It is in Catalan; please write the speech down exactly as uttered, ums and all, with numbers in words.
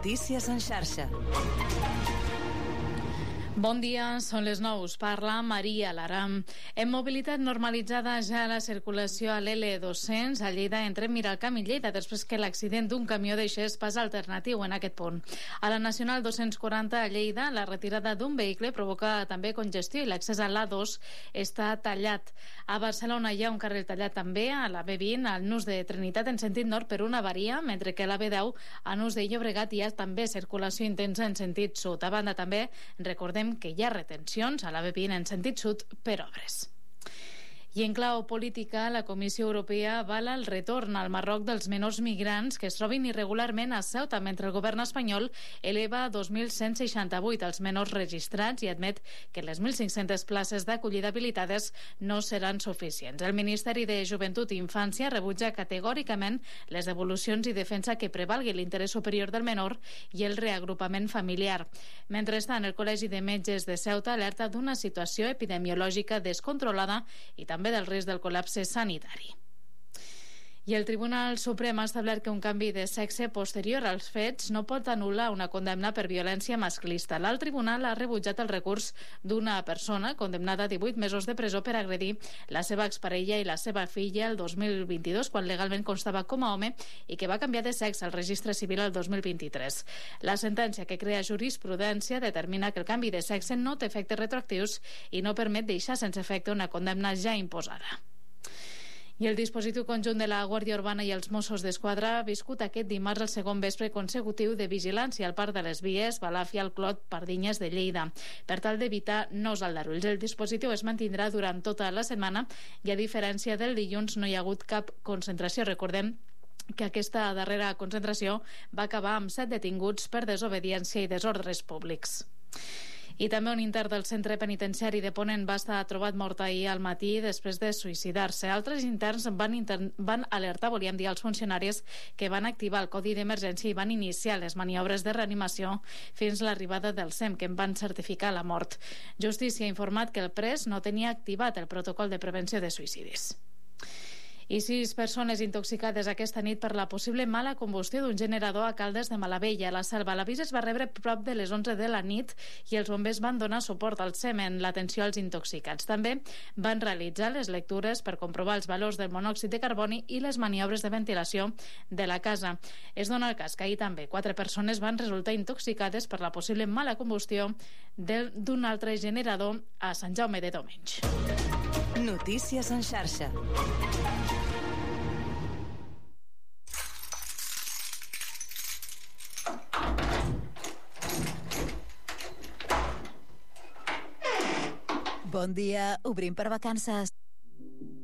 Notícies en xarxa. Bon dia, són les nou. Us parla Maria Lara. En mobilitat normalitzada ja la circulació a l'L dos-cents a Lleida entre Miralcamp i Lleida després que l'accident d'un camió deixés pas alternatiu en aquest punt. A la Nacional dos-cents quaranta a Lleida, la retirada d'un vehicle provoca també congestió i l'accés a l'A dos està tallat. A Barcelona hi ha un carril tallat també a la B vint al nus de Trinitat en sentit nord per una avaria, mentre que a la B deu a nus de Llobregat hi ha també circulació intensa en sentit sud. A banda també, recordem que hi ha retencions a la B vint en sentit sud per obres. I en clau política, la Comissió Europea avala el retorn al Marroc dels menors migrants que es trobin irregularment a Ceuta, mentre el govern espanyol eleva a dos mil cent seixanta-vuit els menors registrats i admet que les mil cinc-centes places d'acollida habilitades no seran suficients. El Ministeri de Joventut i Infància rebutja categòricament les devolucions i defensa que prevalgui l'interès superior del menor i el reagrupament familiar. Mentrestant, el Col·legi de Metges de Ceuta alerta d'una situació epidemiològica descontrolada i també del risc del col·lapse sanitari. I el Tribunal Suprem ha establert que un canvi de sexe posterior als fets no pot anul·lar una condemna per violència masclista. L'alt tribunal ha rebutjat el recurs d'una persona condemnada a divuit mesos de presó per agredir la seva exparella i la seva filla el dos mil vint-i-dos, quan legalment constava com a home i que va canviar de sexe al registre civil el dos mil vint-i-tres. La sentència, que crea jurisprudència, determina que el canvi de sexe no té efectes retroactius i no permet deixar sense efecte una condemna ja imposada. I el dispositiu conjunt de la Guàrdia Urbana i els Mossos d'Esquadra ha viscut aquest dimarts el segon vespre consecutiu de vigilància al Parc de les Vies, Balàfia, el Clot, Pardinyes de Lleida, per tal d'evitar nous aldarulls. El dispositiu es mantindrà durant tota la setmana i, a diferència del dilluns, no hi ha hagut cap concentració. Recordem que aquesta darrera concentració va acabar amb set detinguts per desobediència i desordres públics. I també un intern del centre penitenciari de Ponent va estar trobat mort ahir al matí després de suïcidar-se. Altres interns van, inter... van alertar, volíem dir, als funcionaris que van activar el codi d'emergència i van iniciar les maniobres de reanimació fins a l'arribada del S E M, que en van certificar la mort. Justícia ha informat que el pres no tenia activat el protocol de prevenció de suïcidis. I sis persones intoxicades aquesta nit per la possible mala combustió d'un generador a Caldes de Malavella. La Selva. L'avís es va rebre prop de les onze de la nit i els bombers van donar suport al S E M en l'atenció als intoxicats. També van realitzar les lectures per comprovar els valors del monòxid de carboni i les maniobres de ventilació de la casa. Es dona el cas que ahir també quatre persones van resultar intoxicades per la possible mala combustió d'un altre generador a Sant Jaume de Domenys. Notícies en xarxa. Bon dia, obrim per vacances.